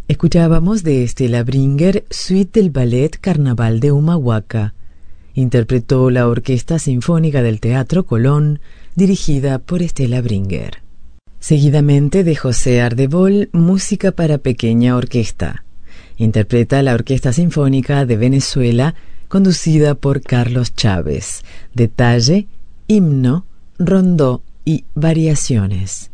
Escuchábamos de Estela Bringer, Suite del Ballet Carnaval de Humahuaca. Interpretó la Orquesta Sinfónica del Teatro Colón, dirigida por Estela Bringer. Seguidamente de José Ardebol, Música para pequeña orquesta. Interpreta la Orquesta Sinfónica de Venezuela, conducida por Carlos Chávez. Detalle, himno, rondó y variaciones.